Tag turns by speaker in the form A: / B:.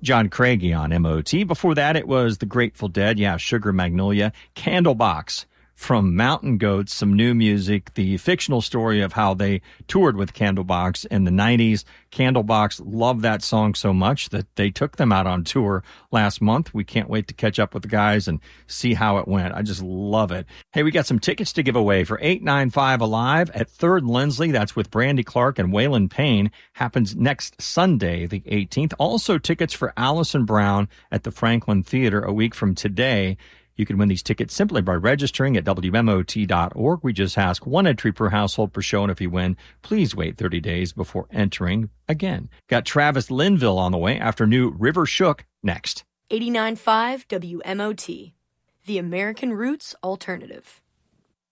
A: John Craigie on MOT. Before that, it was the Grateful Dead. Yeah, Sugar Magnolia. Candlebox from Mountain Goats, some new music, the fictional story of how they toured with Candlebox in the 90s. Candlebox loved that song so much that they took them out on tour last month. We can't wait to catch up with the guys and see how it went. I just love it. Hey, we got some tickets to give away for 895 Alive at 3rd Lindsley. That's with Brandy Clark and Waylon Payne. Happens next Sunday, the 18th. Also tickets for Alison Brown at the Franklin Theater a week from today. You can win these tickets simply by registering at WMOT.org. We just ask one entry per household per show, and if you win, please wait 30 days before entering again. Got Travis Linville on the way after new River Shook next.
B: 89.5 WMOT, the American Roots Alternative.